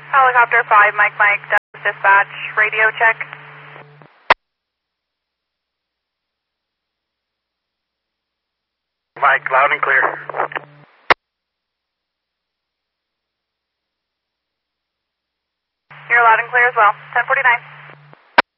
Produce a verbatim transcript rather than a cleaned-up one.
Helicopter five, Mike Mike, Dallas dispatch, radio check. Mike, loud and clear. You're loud and clear as well, ten forty-nine.